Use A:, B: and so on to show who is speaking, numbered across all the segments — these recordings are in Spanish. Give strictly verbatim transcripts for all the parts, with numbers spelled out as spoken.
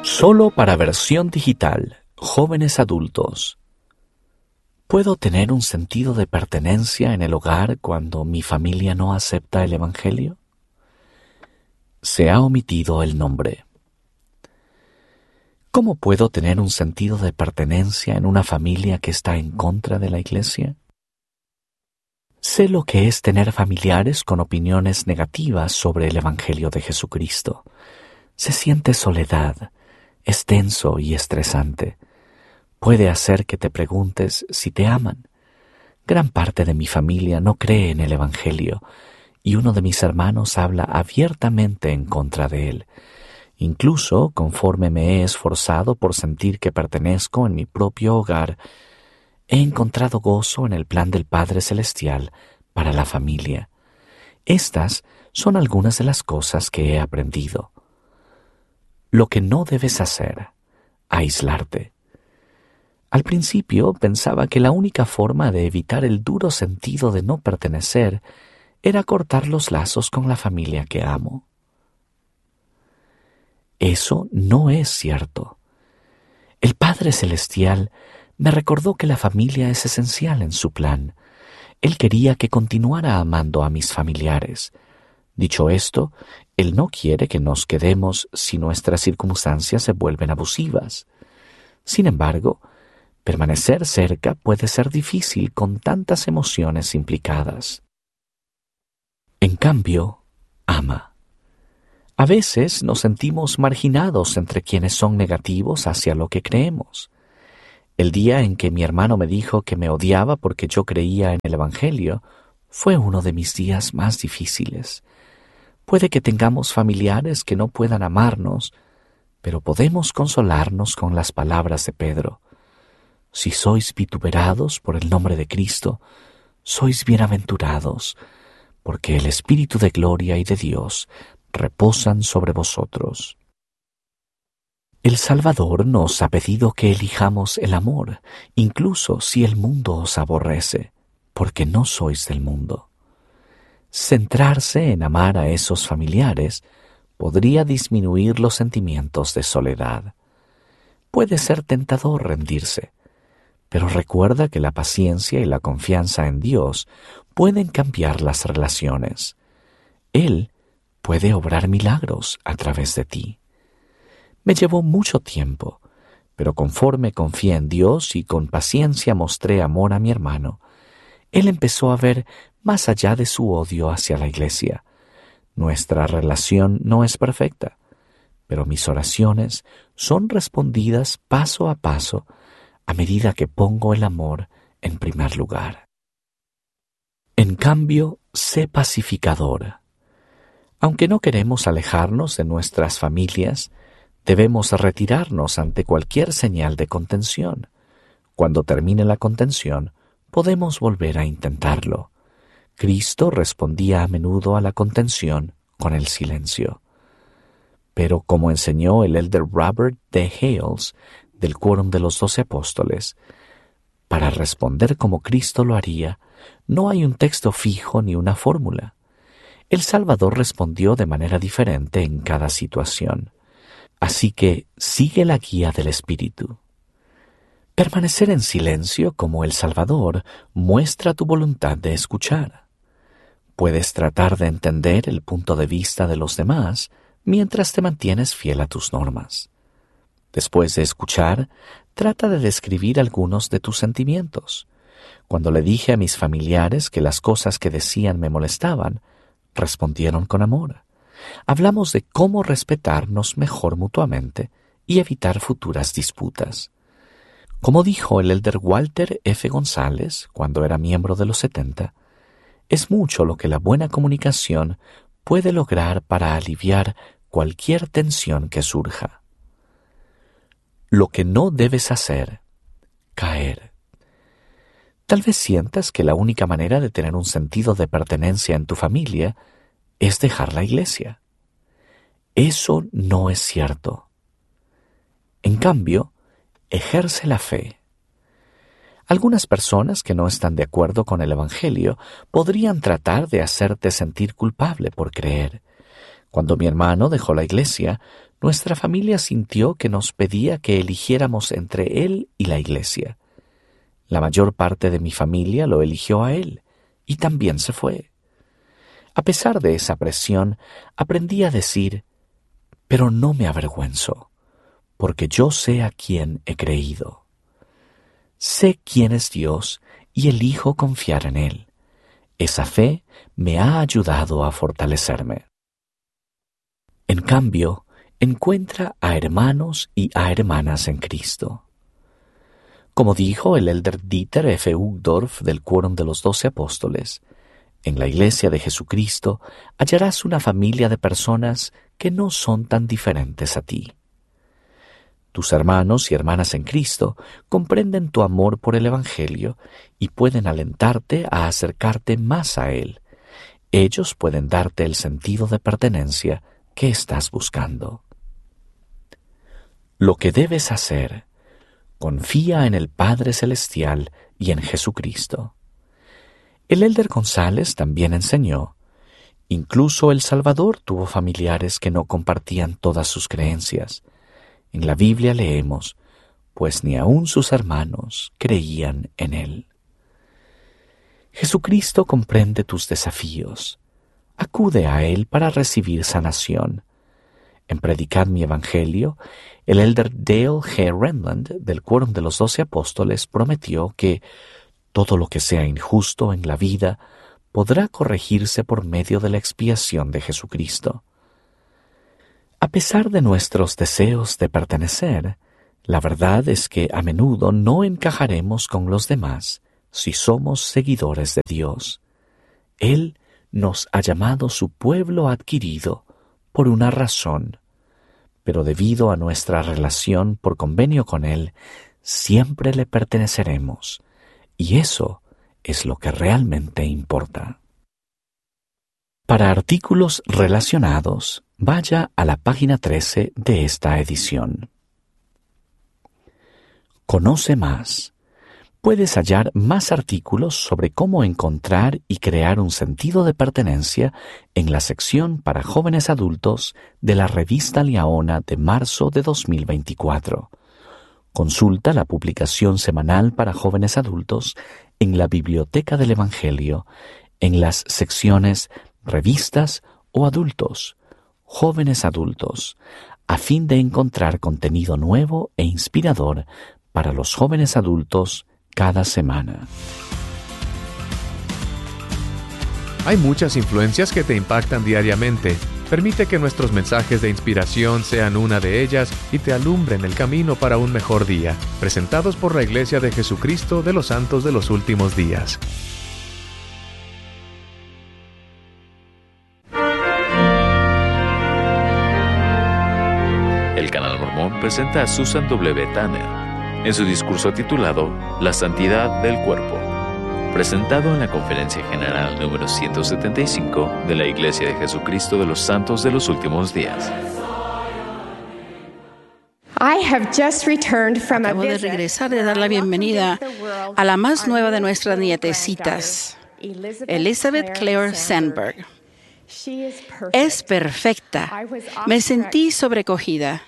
A: Solo para versión digital, jóvenes adultos. ¿Puedo tener un sentido de pertenencia en el hogar cuando mi familia no acepta el Evangelio? Se ha omitido el nombre. ¿Cómo puedo tener un sentido de pertenencia en una familia que está en contra de la Iglesia? Sé lo que es tener familiares con opiniones negativas sobre el Evangelio de Jesucristo. Se siente soledad, es tenso y estresante. Puede hacer que te preguntes si te aman. Gran parte de mi familia no cree en el Evangelio y uno de mis hermanos habla abiertamente en contra de él. Incluso, conforme me he esforzado por sentir que pertenezco en mi propio hogar, he encontrado gozo en el plan del Padre Celestial para la familia. Estas son algunas de las cosas que he aprendido. Lo que no debes hacer: aislarte. Al principio pensaba que la única forma de evitar el duro sentido de no pertenecer era cortar los lazos con la familia que amo. Eso no es cierto. El Padre Celestial me recordó que la familia es esencial en su plan. Él quería que continuara amando a mis familiares. Dicho esto, Él no quiere que nos quedemos si nuestras circunstancias se vuelven abusivas. Sin embargo, permanecer cerca puede ser difícil con tantas emociones implicadas. En cambio, ama. A veces nos sentimos marginados entre quienes son negativos hacia lo que creemos. El día en que mi hermano me dijo que me odiaba porque yo creía en el Evangelio fue uno de mis días más difíciles. Puede que tengamos familiares que no puedan amarnos, pero podemos consolarnos con las palabras de Pedro. Si sois vituperados por el nombre de Cristo, sois bienaventurados, porque el Espíritu de gloria y de Dios reposan sobre vosotros. El Salvador nos ha pedido que elijamos el amor, incluso si el mundo os aborrece, porque no sois del mundo. Centrarse en amar a esos familiares podría disminuir los sentimientos de soledad. Puede ser tentador rendirse, pero recuerda que la paciencia y la confianza en Dios pueden cambiar las relaciones. Él puede obrar milagros a través de ti. Me llevó mucho tiempo, pero conforme confié en Dios y con paciencia mostré amor a mi hermano, Él empezó a ver más allá de su odio hacia la Iglesia. Nuestra relación no es perfecta, pero mis oraciones son respondidas paso a paso a medida que pongo el amor en primer lugar. En cambio, sé pacificador. Aunque no queremos alejarnos de nuestras familias, debemos retirarnos ante cualquier señal de contención. Cuando termine la contención, podemos volver a intentarlo. Cristo respondía a menudo a la contención con el silencio. Pero como enseñó el elder Robert D. Hales del Quórum de los Doce Apóstoles, para responder como Cristo lo haría, no hay un texto fijo ni una fórmula. El Salvador respondió de manera diferente en cada situación. Así que sigue la guía del Espíritu. Permanecer en silencio como el Salvador muestra tu voluntad de escuchar. Puedes tratar de entender el punto de vista de los demás mientras te mantienes fiel a tus normas. Después de escuchar, trata de describir algunos de tus sentimientos. Cuando le dije a mis familiares que las cosas que decían me molestaban, respondieron con amor. Hablamos de cómo respetarnos mejor mutuamente y evitar futuras disputas. Como dijo el elder Walter F. González cuando era miembro de los setenta, es mucho lo que la buena comunicación puede lograr para aliviar cualquier tensión que surja. Lo que no debes hacer: caer. Tal vez sientas que la única manera de tener un sentido de pertenencia en tu familia es dejar la iglesia. Eso no es cierto. En cambio, ejerce la fe. Algunas personas que no están de acuerdo con el Evangelio podrían tratar de hacerte sentir culpable por creer. Cuando mi hermano dejó la iglesia, nuestra familia sintió que nos pedía que eligiéramos entre él y la iglesia. La mayor parte de mi familia lo eligió a él, y también se fue. A pesar de esa presión, aprendí a decir, pero no me avergüenzo, porque yo sé a quién he creído. Sé quién es Dios y elijo confiar en Él. Esa fe me ha ayudado a fortalecerme. En cambio, encuentra a hermanos y a hermanas en Cristo. Como dijo el elder Dieter F. Uchtdorf del Quórum de los Doce Apóstoles, en la Iglesia de Jesucristo hallarás una familia de personas que no son tan diferentes a ti. Tus hermanos y hermanas en Cristo comprenden tu amor por el Evangelio y pueden alentarte a acercarte más a Él. Ellos pueden darte el sentido de pertenencia que estás buscando. Lo que debes hacer: confía en el Padre Celestial y en Jesucristo. El elder González también enseñó, incluso el Salvador tuvo familiares que no compartían todas sus creencias. En la Biblia leemos, pues ni aun sus hermanos creían en él. Jesucristo comprende tus desafíos. Acude a Él para recibir sanación. En Predicar mi Evangelio, el elder Dale G. Renland del Quórum de los Doce Apóstoles prometió que todo lo que sea injusto en la vida podrá corregirse por medio de la expiación de Jesucristo. A pesar de nuestros deseos de pertenecer, la verdad es que a menudo no encajaremos con los demás si somos seguidores de Dios. Él nos ha llamado su pueblo adquirido por una razón, pero debido a nuestra relación por convenio con Él, siempre le perteneceremos, y eso es lo que realmente importa. Para artículos relacionados, vaya a la página trece de esta edición. Conoce más. Puedes hallar más artículos sobre cómo encontrar y crear un sentido de pertenencia en la sección para jóvenes adultos de la revista Liahona de marzo de dos mil veinticuatro. Consulta la publicación semanal para jóvenes adultos en la Biblioteca del Evangelio, en las secciones Revistas o Adultos, Jóvenes Adultos, a fin de encontrar contenido nuevo e inspirador para los jóvenes adultos cada semana.
B: Hay muchas influencias que te impactan diariamente. Permite que nuestros mensajes de inspiración sean una de ellas y te alumbren el camino para un mejor día. Presentados por la Iglesia de Jesucristo de los Santos de los Últimos Días.
C: El Canal Mormón presenta a Susan W. Tanner en su discurso titulado La Santidad del Cuerpo, presentado en la Conferencia General número ciento setenta y cinco de la Iglesia de Jesucristo de los Santos de los Últimos Días.
D: Acabo de regresar de dar la bienvenida a la más nueva de nuestras nietecitas, Elizabeth Claire Sandberg. Es perfecta. Me sentí sobrecogida.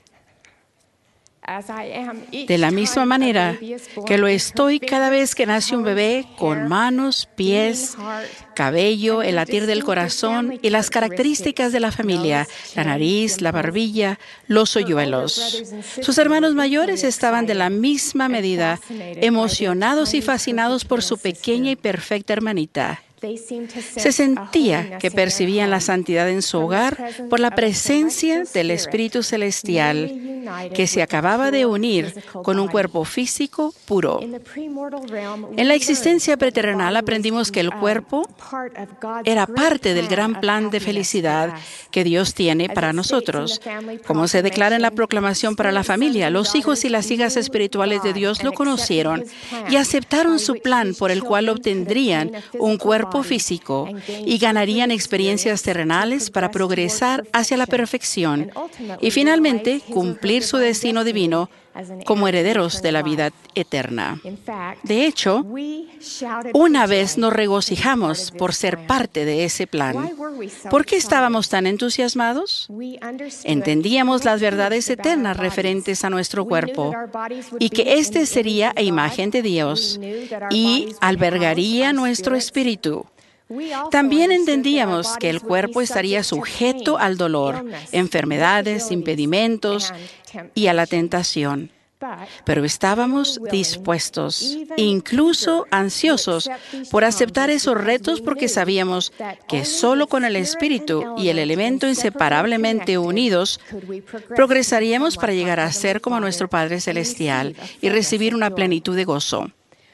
D: De la misma manera que lo estoy cada vez que nace un bebé con manos, pies, cabello, el latir del corazón y las características de la familia, la nariz, la barbilla, los hoyuelos. Sus hermanos mayores estaban de la misma medida, emocionados y fascinados por su pequeña y perfecta hermanita. Se sentía que percibían la santidad en su hogar por la presencia del Espíritu Celestial, que se acababa de unir con un cuerpo físico puro. En la existencia preterrenal aprendimos que el cuerpo era parte del gran plan de felicidad que Dios tiene para nosotros. Como se declara en la proclamación para la familia, los hijos y las hijas espirituales de Dios lo conocieron y aceptaron su plan por el cual obtendrían un cuerpo físico y ganarían experiencias terrenales para progresar hacia la perfección y finalmente cumplir cumplir su destino divino como herederos de la vida eterna. De hecho, una vez nos regocijamos por ser parte de ese plan. ¿Por qué estábamos tan entusiasmados? Entendíamos las verdades eternas referentes a nuestro cuerpo y que éste sería a imagen de Dios y albergaría nuestro espíritu. También entendíamos que el cuerpo estaría sujeto al dolor, enfermedades, impedimentos y a la tentación. Pero estábamos dispuestos, incluso ansiosos, por aceptar esos retos porque sabíamos que solo con el Espíritu y el elemento inseparablemente unidos progresaríamos para llegar a ser como nuestro Padre Celestial y recibir una plenitud de gozo.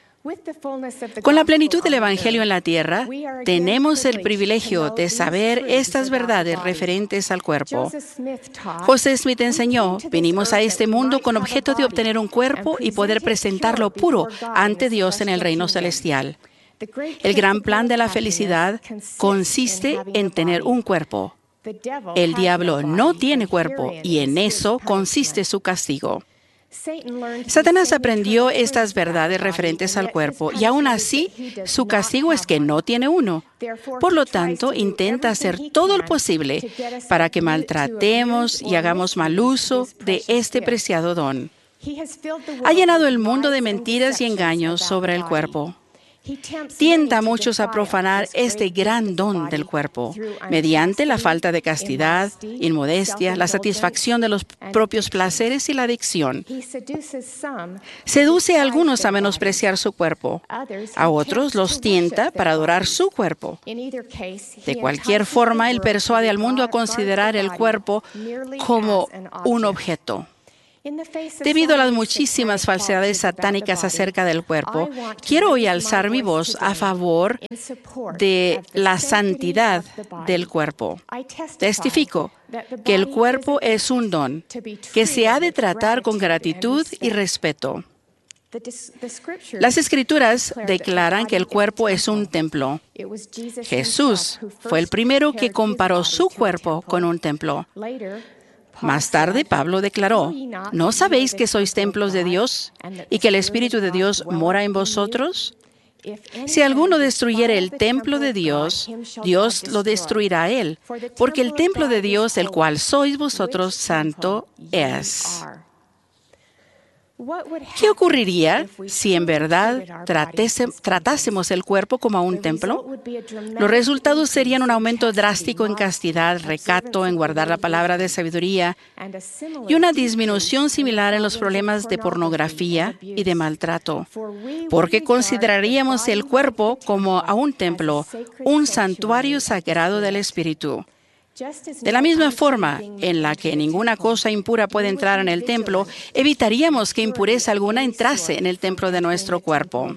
D: Con la plenitud del Evangelio en la tierra, tenemos el privilegio de saber estas verdades referentes al cuerpo. José Smith enseñó, venimos a este mundo con objeto de obtener un cuerpo y poder presentarlo puro ante Dios en el reino celestial. El gran plan de la felicidad consiste en tener un cuerpo. El diablo no tiene cuerpo y en eso consiste su castigo. Satanás aprendió estas verdades referentes al cuerpo y aún así su castigo es que no tiene uno. Por lo tanto, intenta hacer todo lo posible para que maltratemos y hagamos mal uso de este preciado don. Ha llenado el mundo de mentiras y engaños sobre el cuerpo. Tienta a muchos a profanar este gran don del cuerpo mediante la falta de castidad, inmodestia, la satisfacción de los propios placeres y la adicción. Seduce a algunos a menospreciar su cuerpo, a otros los tienta para adorar su cuerpo. De cualquier forma, él persuade al mundo a considerar el cuerpo como un objeto. Debido a las muchísimas falsedades satánicas acerca del cuerpo, quiero hoy alzar mi voz a favor de la santidad del cuerpo. Testifico que el cuerpo es un don que se ha de tratar con gratitud y respeto. Las Escrituras declaran que el cuerpo es un templo. Jesús fue el primero que comparó su cuerpo con un templo. Más tarde, Pablo declaró, ¿no sabéis que sois templos de Dios y que el Espíritu de Dios mora en vosotros? Si alguno destruyere el templo de Dios, Dios lo destruirá a él, porque el templo de Dios, el cual sois vosotros, santo es. ¿Qué ocurriría si en verdad tratese, tratásemos el cuerpo como a un templo? Los resultados serían un aumento drástico en castidad, recato, en guardar la palabra de sabiduría y una disminución similar en los problemas de pornografía y de maltrato, porque consideraríamos el cuerpo como a un templo, un santuario sagrado del Espíritu. De la misma forma en la que ninguna cosa impura puede entrar en el templo, evitaríamos que impureza alguna entrase en el templo de nuestro cuerpo.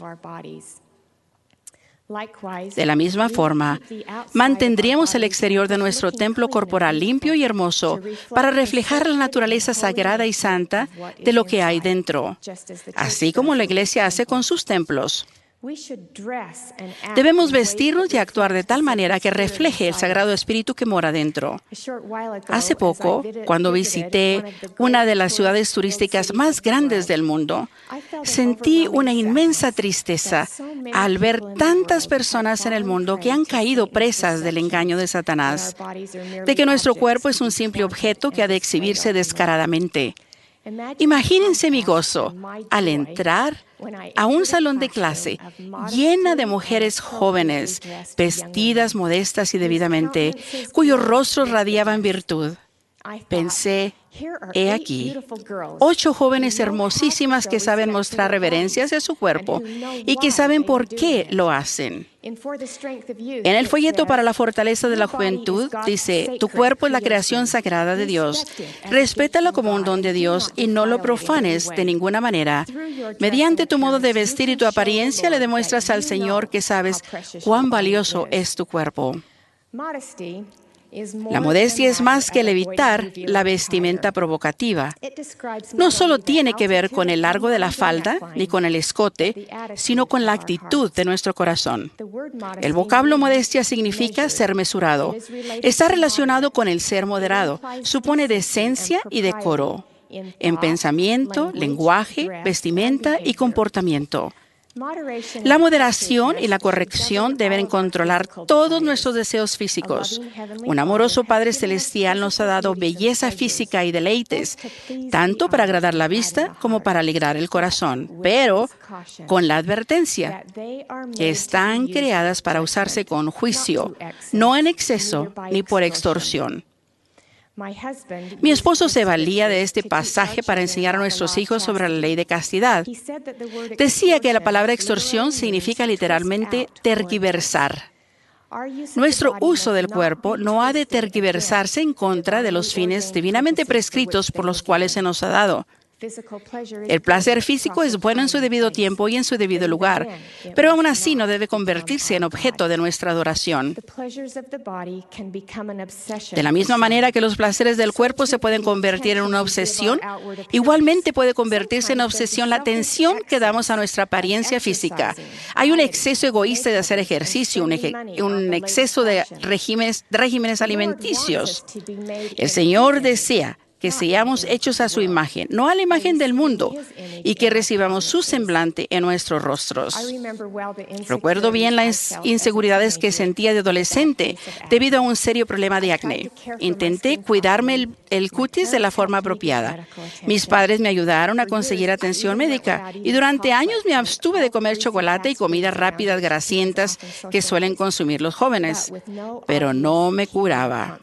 D: De la misma forma, mantendríamos el exterior de nuestro templo corporal limpio y hermoso para reflejar la naturaleza sagrada y santa de lo que hay dentro, así como la Iglesia hace con sus templos. Debemos vestirnos y actuar de tal manera que refleje el Sagrado Espíritu que mora dentro. Hace poco, cuando visité una de las ciudades turísticas más grandes del mundo, sentí una inmensa tristeza al ver tantas personas en el mundo que han caído presas del engaño de Satanás, de que nuestro cuerpo es un simple objeto que ha de exhibirse descaradamente. Imagínense mi gozo al entrar a un salón de clase llena de mujeres jóvenes, vestidas modestas y debidamente, cuyos rostros radiaban virtud. Pensé, he aquí, ocho jóvenes hermosísimas que saben mostrar reverencia hacia su cuerpo y que saben por qué lo hacen. En el folleto para la fortaleza de la juventud dice, tu cuerpo es la creación sagrada de Dios. Respétalo como un don de Dios y no lo profanes de ninguna manera. Mediante tu modo de vestir y tu apariencia le demuestras al Señor que sabes cuán valioso es tu cuerpo. La modestia es más que el evitar la vestimenta provocativa. No solo tiene que ver con el largo de la falda ni con el escote, sino con la actitud de nuestro corazón. El vocablo modestia significa ser mesurado. Está relacionado con el ser moderado. Supone decencia y decoro. en pensamiento, lenguaje, vestimenta y comportamiento. La moderación y la corrección deben controlar todos nuestros deseos físicos. Un amoroso Padre Celestial nos ha dado belleza física y deleites, tanto para agradar la vista como para alegrar el corazón, pero con la advertencia que están creadas para usarse con juicio, no en exceso ni por extorsión. Mi esposo se valía de este pasaje para enseñar a nuestros hijos sobre la ley de castidad. Decía que la palabra extorsión significa literalmente tergiversar. Nuestro uso del cuerpo no ha de tergiversarse en contra de los fines divinamente prescritos por los cuales se nos ha dado. El placer físico es bueno en su debido tiempo y en su debido lugar, pero aún así no debe convertirse en objeto de nuestra adoración. De la misma manera que los placeres del cuerpo se pueden convertir en una obsesión, igualmente puede convertirse en obsesión la atención que damos a nuestra apariencia física. Hay un exceso egoísta de hacer ejercicio, un, eje, un exceso de regímenes, de regímenes alimenticios. El Señor desea que seamos hechos a su imagen, no a la imagen del mundo, y que recibamos su semblante en nuestros rostros. Recuerdo bien las inseguridades que sentía de adolescente debido a un serio problema de acné. Intenté cuidarme el, el cutis de la forma apropiada. Mis padres me ayudaron a conseguir atención médica y durante años me abstuve de comer chocolate y comidas rápidas grasientas que suelen consumir los jóvenes, pero no me curaba.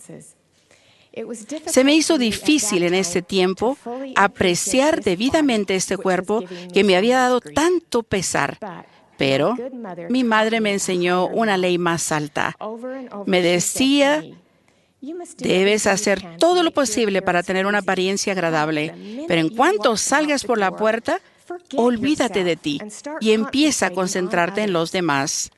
D: Se me hizo difícil en este tiempo apreciar debidamente este cuerpo que me había dado tanto pesar. Pero mi madre me enseñó una ley más alta. Me decía, debes hacer todo lo posible para tener una apariencia agradable, pero en cuanto salgas por la puerta, olvídate de ti y empieza a concentrarte en los demás.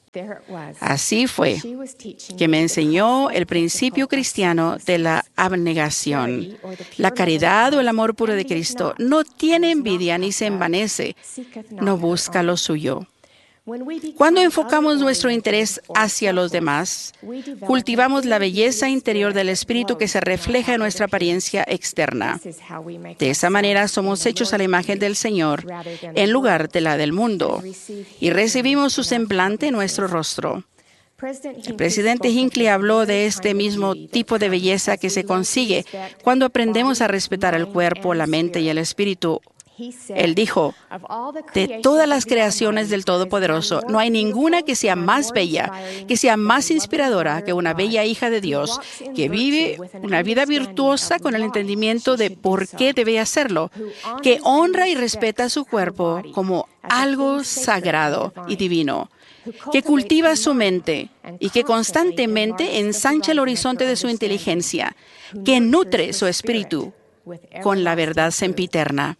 D: Así fue que me enseñó el principio cristiano de la abnegación. La caridad o el amor puro de Cristo no tiene envidia ni se envanece, no busca lo suyo. Cuando enfocamos nuestro interés hacia los demás, cultivamos la belleza interior del espíritu que se refleja en nuestra apariencia externa. De esa manera somos hechos a la imagen del Señor en lugar de la del mundo y recibimos su semblante en nuestro rostro. El presidente Hinckley habló de este mismo tipo de belleza que se consigue cuando aprendemos a respetar el cuerpo, la mente y el espíritu. Él dijo, de todas las creaciones del Todopoderoso, no hay ninguna que sea más bella, que sea más inspiradora que una bella hija de Dios, que vive una vida virtuosa con el entendimiento de por qué debe hacerlo, que honra y respeta su cuerpo como algo sagrado y divino, que cultiva su mente y que constantemente ensancha el horizonte de su inteligencia, que nutre su espíritu con la verdad sempiterna.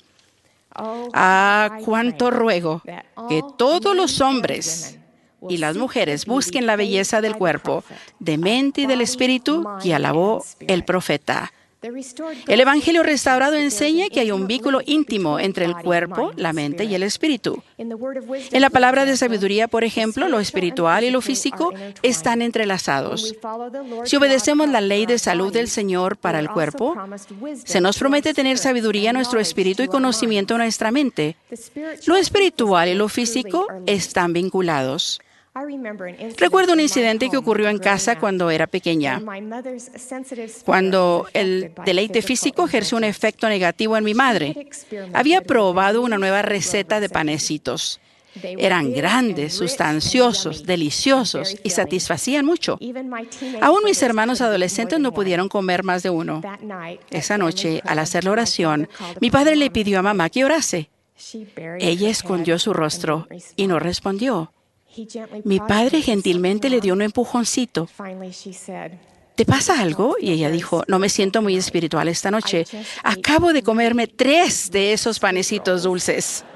D: Ah, cuánto ruego que todos los hombres y las mujeres busquen la belleza del cuerpo, de mente y del espíritu que alabó el profeta. El Evangelio restaurado enseña que hay un vínculo íntimo entre el cuerpo, la mente y el espíritu. En la palabra de sabiduría, por ejemplo, lo espiritual y lo físico están entrelazados. Si obedecemos la ley de salud del Señor para el cuerpo, se nos promete tener sabiduría en nuestro espíritu y conocimiento en nuestra mente. Lo espiritual y lo físico están vinculados. Recuerdo un incidente que ocurrió en casa cuando era pequeña, cuando el deleite físico ejerció un efecto negativo en mi madre. Había probado una nueva receta de panecitos. Eran grandes, sustanciosos, deliciosos y satisfacían mucho. Aún mis hermanos adolescentes no pudieron comer más de uno. Esa noche, al hacer la oración, mi padre le pidió a mamá que orase. Ella escondió su rostro y no respondió. Mi padre gentilmente le dio un empujoncito. ¿Te pasa algo? Y ella dijo, no me siento muy espiritual esta noche. Acabo de comerme tres de esos panecitos dulces.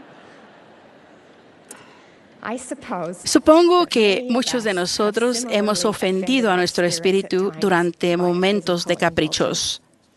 D: Supongo que muchos de nosotros hemos ofendido a nuestro espíritu durante momentos de caprichos.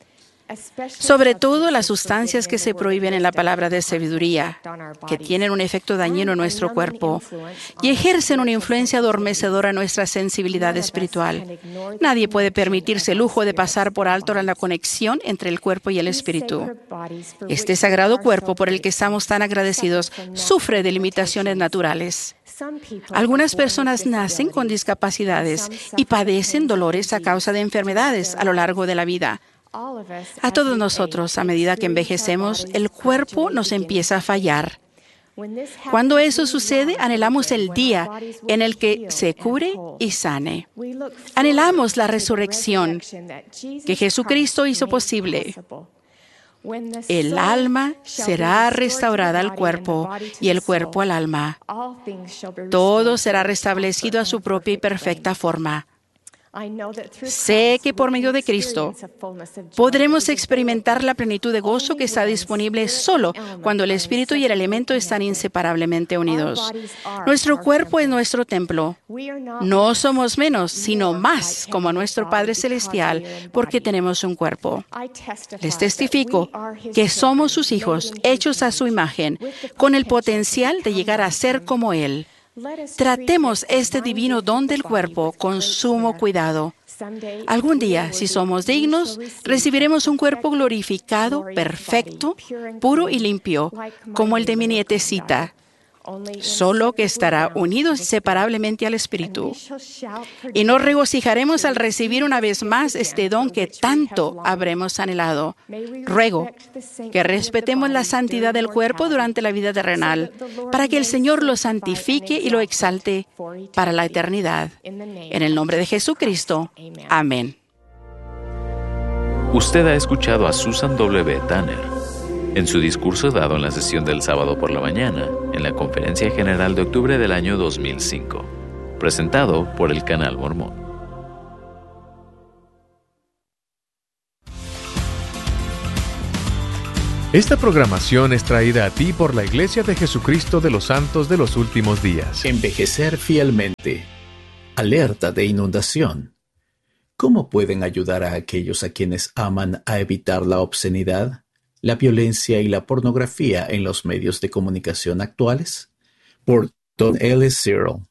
D: sobre todo las sustancias que se prohíben en la palabra de sabiduría, que tienen un efecto dañino en nuestro cuerpo y ejercen una influencia adormecedora en nuestra sensibilidad espiritual. Nadie puede permitirse el lujo de pasar por alto la conexión entre el cuerpo y el espíritu. Este sagrado cuerpo por el que estamos tan agradecidos sufre de limitaciones naturales. Algunas personas nacen con discapacidades y padecen dolores a causa de enfermedades a lo largo de la vida. A todos nosotros, a medida que envejecemos, el cuerpo nos empieza a fallar. Cuando eso sucede, anhelamos el día en el que se cure y sane. Anhelamos la resurrección que Jesucristo hizo posible. El alma será restaurada al cuerpo y el cuerpo al alma. Todo será restablecido a su propia y perfecta forma. Sé que por medio de Cristo podremos experimentar la plenitud de gozo que está disponible solo cuando el Espíritu y el elemento están inseparablemente unidos. Nuestro cuerpo es nuestro templo. No somos menos, sino más como nuestro Padre Celestial porque tenemos un cuerpo. Les testifico que somos sus hijos, hechos a su imagen, con el potencial de llegar a ser como Él. Tratemos este divino don del cuerpo con sumo cuidado. Algún día, si somos dignos, recibiremos un cuerpo glorificado, perfecto, puro y limpio, como el de mi nietecita, solo que estará unido inseparablemente al Espíritu. Y nos regocijaremos al recibir una vez más este don que tanto habremos anhelado. Ruego que respetemos la santidad del cuerpo durante la vida terrenal, para que el Señor lo santifique y lo exalte para la eternidad. En el nombre de Jesucristo. Amén.
C: Usted ha escuchado a Susan W. Tanner en su discurso dado en la sesión del sábado por la mañana, en la Conferencia General de octubre del año dos mil cinco, presentado por el Canal Mormón.
B: Esta programación es traída a ti por la Iglesia de Jesucristo de los Santos de los Últimos Días.
E: Envejecer fielmente. Alerta de inundación. ¿Cómo pueden ayudar a aquellos a quienes aman a evitar la obscenidad, la violencia y la pornografía en los medios de comunicación actuales? Por Don Ellis Cyril.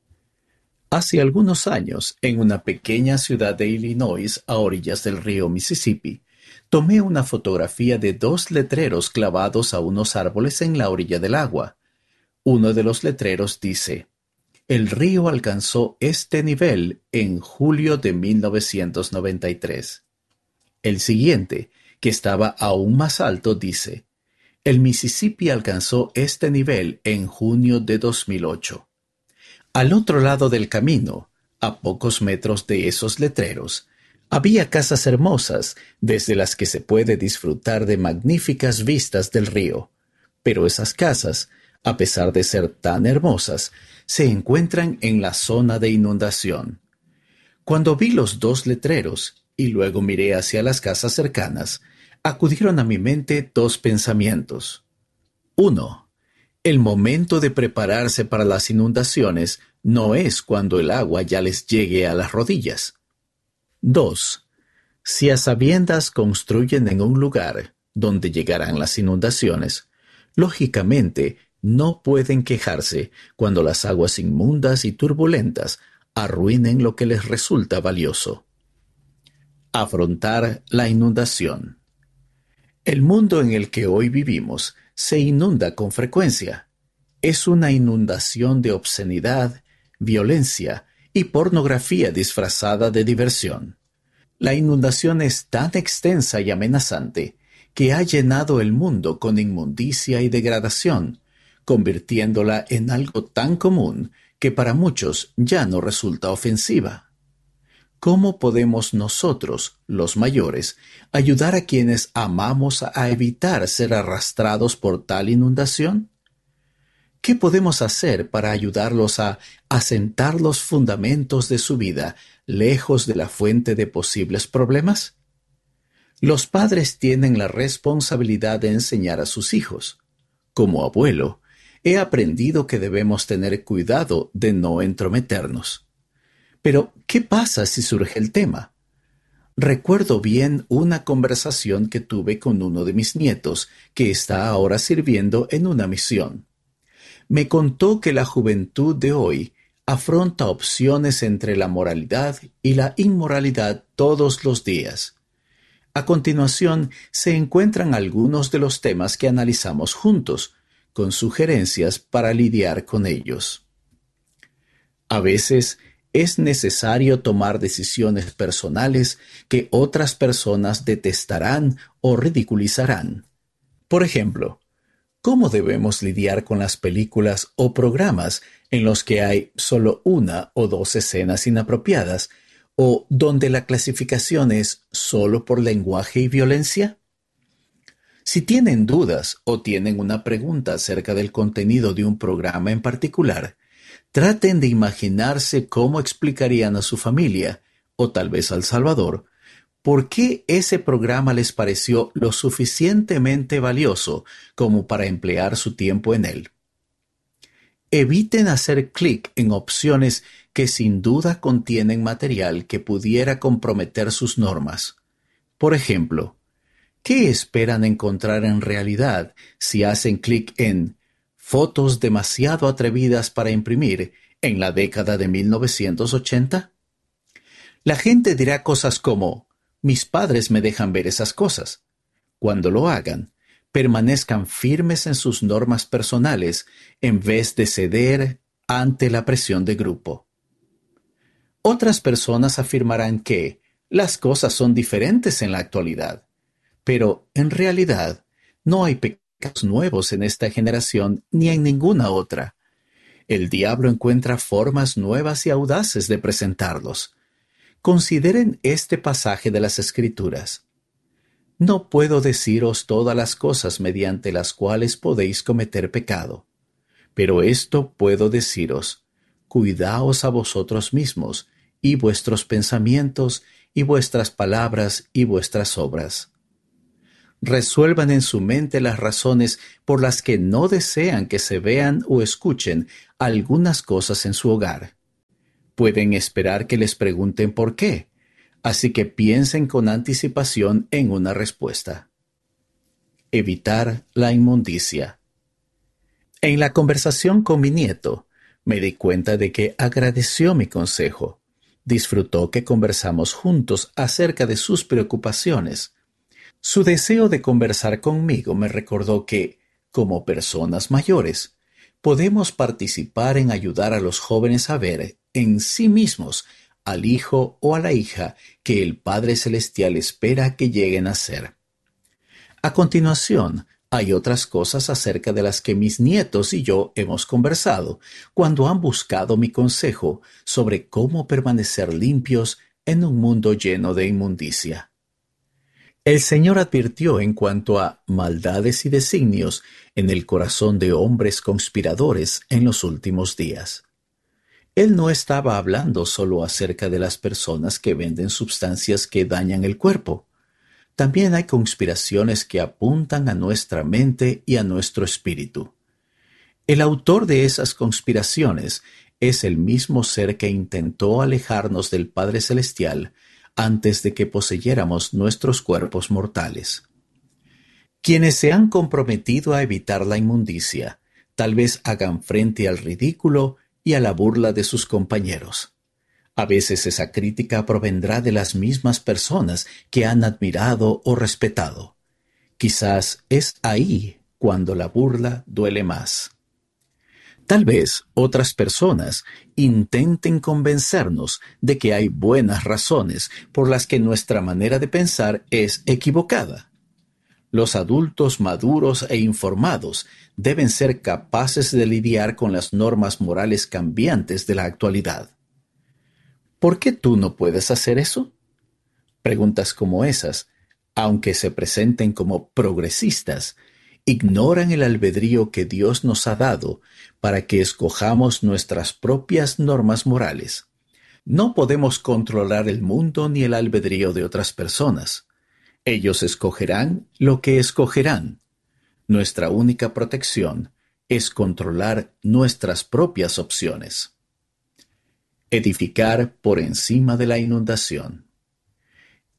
E: Hace algunos años, en una pequeña ciudad de Illinois a orillas del río Mississippi, tomé una fotografía de dos letreros clavados a unos árboles en la orilla del agua. Uno de los letreros dice: "El río alcanzó este nivel en julio de mil novecientos noventa y tres". El siguiente, que estaba aún más alto, dice: "El Mississippi alcanzó este nivel en junio de dos mil ocho". Al otro lado del camino, a pocos metros de esos letreros, había casas hermosas desde las que se puede disfrutar de magníficas vistas del río. Pero esas casas, a pesar de ser tan hermosas, se encuentran en la zona de inundación. Cuando vi los dos letreros y luego miré hacia las casas cercanas, acudieron a mi mente dos pensamientos. Uno, el momento de prepararse para las inundaciones no es cuando el agua ya les llegue a las rodillas. Dos, si a sabiendas construyen en un lugar donde llegarán las inundaciones, lógicamente no pueden quejarse cuando las aguas inmundas y turbulentas arruinen lo que les resulta valioso. Afrontar la inundación. El mundo en el que hoy vivimos se inunda con frecuencia. Es una inundación de obscenidad, violencia y pornografía disfrazada de diversión. La inundación es tan extensa y amenazante que ha llenado el mundo con inmundicia y degradación, convirtiéndola en algo tan común que para muchos ya no resulta ofensiva. ¿Cómo podemos nosotros, los mayores, ayudar a quienes amamos a evitar ser arrastrados por tal inundación? ¿Qué podemos hacer para ayudarlos a asentar los fundamentos de su vida lejos de la fuente de posibles problemas? Los padres tienen la responsabilidad de enseñar a sus hijos. Como abuelo, he aprendido que debemos tener cuidado de no entrometernos. Pero, ¿qué pasa si surge el tema? Recuerdo bien una conversación que tuve con uno de mis nietos, que está ahora sirviendo en una misión. Me contó que la juventud de hoy afronta opciones entre la moralidad y la inmoralidad todos los días. A continuación se encuentran algunos de los temas que analizamos juntos, con sugerencias para lidiar con ellos. A veces es necesario tomar decisiones personales que otras personas detestarán o ridiculizarán. Por ejemplo, ¿cómo debemos lidiar con las películas o programas en los que hay solo una o dos escenas inapropiadas o donde la clasificación es solo por lenguaje y violencia? Si tienen dudas o tienen una pregunta acerca del contenido de un programa en particular, traten de imaginarse cómo explicarían a su familia, o tal vez al Salvador, por qué ese programa les pareció lo suficientemente valioso como para emplear su tiempo en él. Eviten hacer clic en opciones que sin duda contienen material que pudiera comprometer sus normas. Por ejemplo, ¿qué esperan encontrar en realidad si hacen clic en fotos demasiado atrevidas para imprimir en la década de mil novecientos ochenta? La gente dirá cosas como, mis padres me dejan ver esas cosas. Cuando lo hagan, permanezcan firmes en sus normas personales en vez de ceder ante la presión de grupo. Otras personas afirmarán que las cosas son diferentes en la actualidad, pero en realidad no hay pecados nuevos en esta generación ni en ninguna otra. El diablo encuentra formas nuevas y audaces de presentarlos. Consideren este pasaje de las Escrituras. No puedo deciros todas las cosas mediante las cuales podéis cometer pecado, pero esto puedo deciros, cuidaos a vosotros mismos, y vuestros pensamientos, y vuestras palabras, y vuestras obras. Resuelvan en su mente las razones por las que no desean que se vean o escuchen algunas cosas en su hogar. Pueden esperar que les pregunten por qué, así que piensen con anticipación en una respuesta. Evitar la inmundicia. En la conversación con mi nieto, me di cuenta de que agradeció mi consejo. Disfrutó que conversamos juntos acerca de sus preocupaciones. Su deseo de conversar conmigo me recordó que, como personas mayores, podemos participar en ayudar a los jóvenes a ver en sí mismos al hijo o a la hija que el Padre Celestial espera que lleguen a ser. A continuación, hay otras cosas acerca de las que mis nietos y yo hemos conversado cuando han buscado mi consejo sobre cómo permanecer limpios en un mundo lleno de inmundicia. El Señor advirtió en cuanto a maldades y designios en el corazón de hombres conspiradores en los últimos días. Él no estaba hablando solo acerca de las personas que venden sustancias que dañan el cuerpo. También hay conspiraciones que apuntan a nuestra mente y a nuestro espíritu. El autor de esas conspiraciones es el mismo ser que intentó alejarnos del Padre Celestial antes de que poseyéramos nuestros cuerpos mortales. Quienes se han comprometido a evitar la inmundicia, tal vez hagan frente al ridículo y a la burla de sus compañeros. A veces esa crítica provendrá de las mismas personas que han admirado o respetado. Quizás es ahí cuando la burla duele más. Tal vez otras personas intenten convencernos de que hay buenas razones por las que nuestra manera de pensar es equivocada. Los adultos maduros e informados deben ser capaces de lidiar con las normas morales cambiantes de la actualidad. ¿Por qué tú no puedes hacer eso? Preguntas como esas, aunque se presenten como progresistas, ignoran el albedrío que Dios nos ha dado para que escojamos nuestras propias normas morales. No podemos controlar el mundo ni el albedrío de otras personas. Ellos escogerán lo que escogerán. Nuestra única protección es controlar nuestras propias opciones. Edificar por encima de la inundación.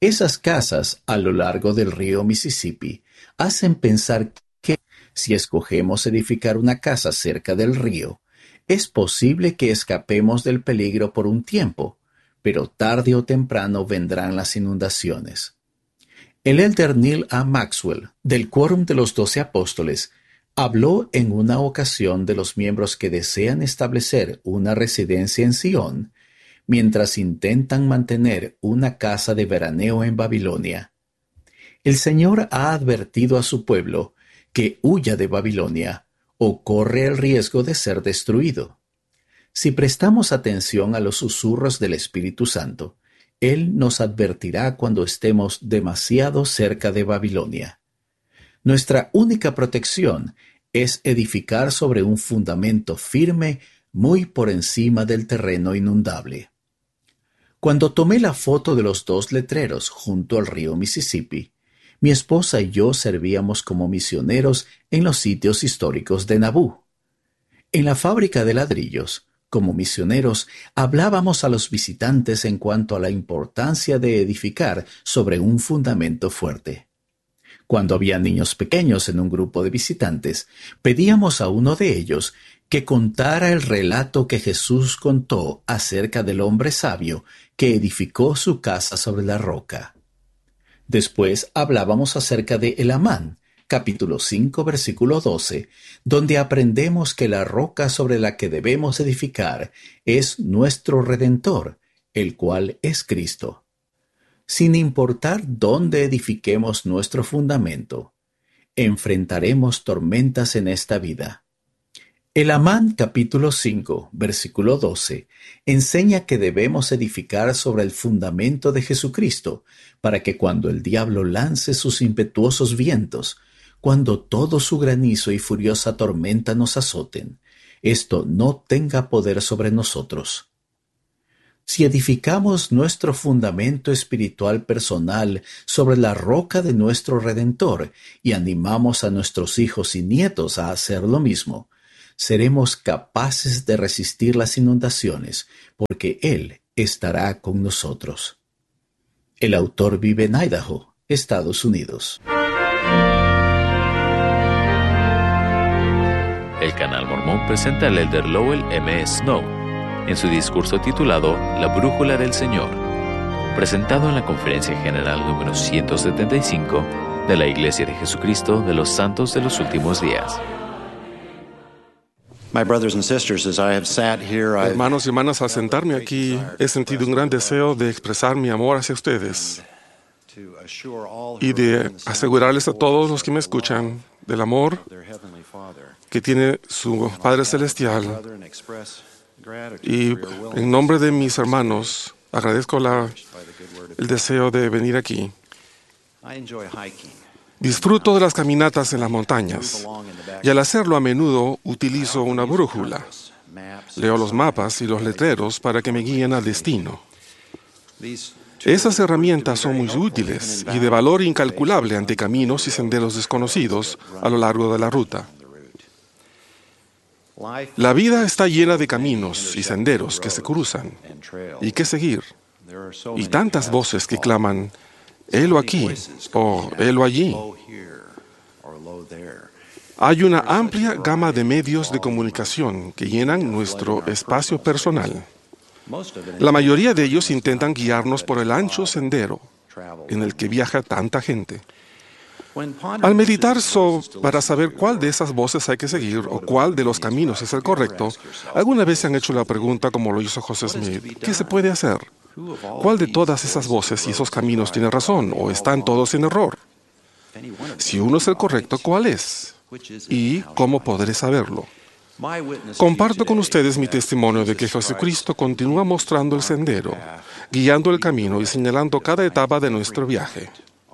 E: Esas casas a lo largo del río Mississippi hacen pensar que, si escogemos edificar una casa cerca del río, es posible que escapemos del peligro por un tiempo, pero tarde o temprano vendrán las inundaciones. El elder Neil A. Maxwell, del Quórum de los Doce Apóstoles, habló en una ocasión de los miembros que desean establecer una residencia en Sion, mientras intentan mantener una casa de veraneo en Babilonia. El Señor ha advertido a su pueblo que huya de Babilonia o corre el riesgo de ser destruido. Si prestamos atención a los susurros del Espíritu Santo, Él nos advertirá cuando estemos demasiado cerca de Babilonia. Nuestra única protección es edificar sobre un fundamento firme muy por encima del terreno inundable. Cuando tomé la foto de los dos letreros junto al río Mississippi, mi esposa y yo servíamos como misioneros en los sitios históricos de Nabú. En la fábrica de ladrillos, como misioneros, hablábamos a los visitantes en cuanto a la importancia de edificar sobre un fundamento fuerte. Cuando había niños pequeños en un grupo de visitantes, pedíamos a uno de ellos que contara el relato que Jesús contó acerca del hombre sabio que edificó su casa sobre la roca. Después hablábamos acerca de Elamán, capítulo cinco, versículo doce, donde aprendemos que la roca sobre la que debemos edificar es nuestro Redentor, el cual es Cristo. Sin importar dónde edifiquemos nuestro fundamento, enfrentaremos tormentas en esta vida. Elamán capítulo cinco, versículo doce, enseña que debemos edificar sobre el fundamento de Jesucristo, para que cuando el diablo lance sus impetuosos vientos, cuando todo su granizo y furiosa tormenta nos azoten, esto no tenga poder sobre nosotros. Si edificamos nuestro fundamento espiritual personal sobre la roca de nuestro Redentor y animamos a nuestros hijos y nietos a hacer lo mismo, seremos capaces de resistir las inundaciones, porque Él estará con nosotros. El autor vive en Idaho, Estados Unidos.
C: El Canal Mormón presenta al elder Lowell M. Snow en su discurso titulado La Brújula del Señor, presentado en la Conferencia General número ciento setenta y cinco de la Iglesia de Jesucristo de los Santos de los Últimos Días.
F: Hermanos y hermanas, al sentarme aquí, he sentido un gran deseo de expresar mi amor hacia ustedes y de asegurarles a todos los que me escuchan del amor que tiene su Padre Celestial. Y en nombre de mis hermanos, agradezco la, el deseo de venir aquí. Disfruto de las caminatas en las montañas y al hacerlo a menudo utilizo una brújula. Leo los mapas y los letreros para que me guíen al destino. Esas herramientas son muy útiles y de valor incalculable ante caminos y senderos desconocidos a lo largo de la ruta. La vida está llena de caminos y senderos que se cruzan y que seguir. Y tantas voces que claman, helo aquí o helo allí. Hay una amplia gama de medios de comunicación que llenan nuestro espacio personal. La mayoría de ellos intentan guiarnos por el ancho sendero en el que viaja tanta gente. Al meditar so, para saber cuál de esas voces hay que seguir o cuál de los caminos es el correcto, alguna vez se han hecho la pregunta, como lo hizo José Smith, ¿qué se puede hacer? ¿Cuál de todas esas voces y esos caminos tiene razón o están todos en error? Si uno es el correcto, ¿cuál es? ¿Y cómo podré saberlo? Comparto con ustedes mi testimonio de que Jesucristo continúa mostrando el sendero, guiando el camino y señalando cada etapa de nuestro viaje.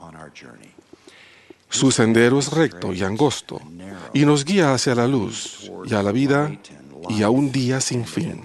F: Su sendero es recto y angosto, y nos guía hacia la luz, y a la vida, y a un día sin fin.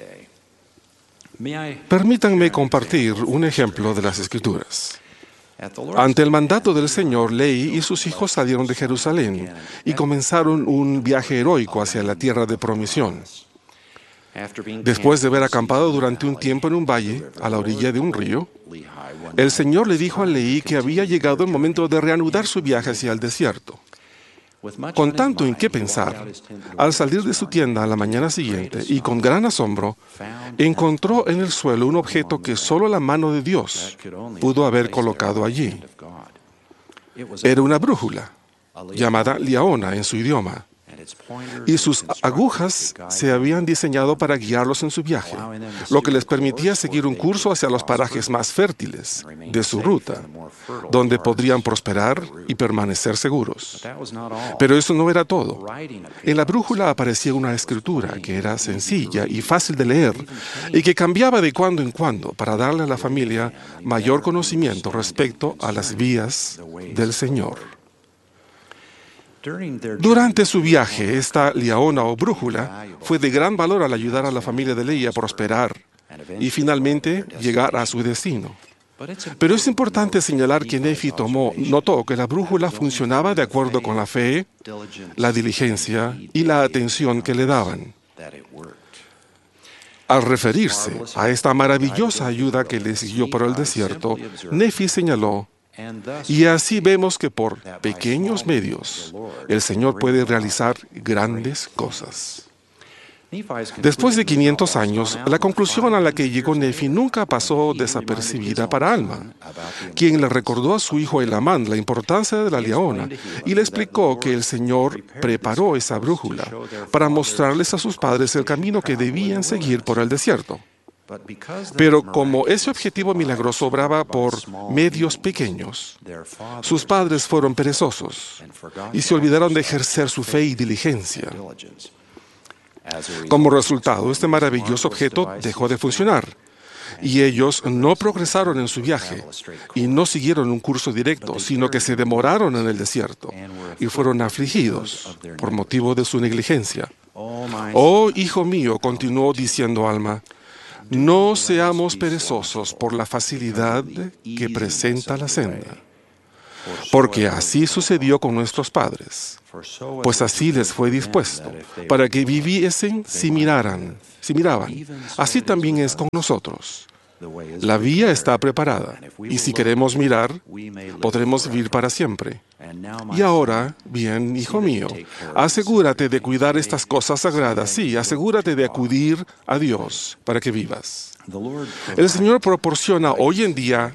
F: Permítanme compartir un ejemplo de las Escrituras. Ante el mandato del Señor, Lehi y sus hijos salieron de Jerusalén y comenzaron un viaje heroico hacia la tierra de promisión. Después de haber acampado durante un tiempo en un valle, a la orilla de un río, el Señor le dijo a Leí que había llegado el momento de reanudar su viaje hacia el desierto. Con tanto en qué pensar, al salir de su tienda a la mañana siguiente y con gran asombro, encontró en el suelo un objeto que solo la mano de Dios pudo haber colocado allí. Era una brújula, llamada liaona en su idioma, y sus agujas se habían diseñado para guiarlos en su viaje, lo que les permitía seguir un curso hacia los parajes más fértiles de su ruta, donde podrían prosperar y permanecer seguros. Pero eso no era todo. En la brújula aparecía una escritura que era sencilla y fácil de leer y que cambiaba de cuando en cuando para darle a la familia mayor conocimiento respecto a las vías del Señor. Durante su viaje, esta liaona o brújula fue de gran valor al ayudar a la familia de Leí a prosperar y finalmente llegar a su destino. Pero es importante señalar que Nefi tomó, notó que la brújula funcionaba de acuerdo con la fe, la diligencia y la atención que le daban. Al referirse a esta maravillosa ayuda que le siguió por el desierto, Nefi señaló: y así vemos que por pequeños medios el Señor puede realizar grandes cosas. Después de quinientos años, la conclusión a la que llegó Nefi nunca pasó desapercibida para Alma, quien le recordó a su hijo Elamán la importancia de la liaona y le explicó que el Señor preparó esa brújula para mostrarles a sus padres el camino que debían seguir por el desierto. Pero como ese objetivo milagroso obraba por medios pequeños, sus padres fueron perezosos y se olvidaron de ejercer su fe y diligencia. Como resultado, este maravilloso objeto dejó de funcionar y ellos no progresaron en su viaje y no siguieron un curso directo, sino que se demoraron en el desierto y fueron afligidos por motivo de su negligencia. Oh, hijo mío, continuó diciendo Alma, no seamos perezosos por la facilidad que presenta la senda, porque así sucedió con nuestros padres, pues así les fue dispuesto, para que viviesen si miraran, si miraban. Así también es con nosotros. La vía está preparada, y si queremos mirar, podremos vivir para siempre. Y ahora, bien, hijo mío, asegúrate de cuidar estas cosas sagradas, sí, asegúrate de acudir a Dios para que vivas. El Señor proporciona hoy en día